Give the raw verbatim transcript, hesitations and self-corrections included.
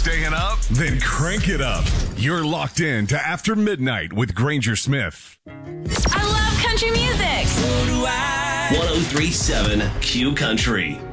Staying up? Then crank it up. You're locked in to After Midnight with Granger Smith. I love country music. So do I. one oh three point seven Q Country.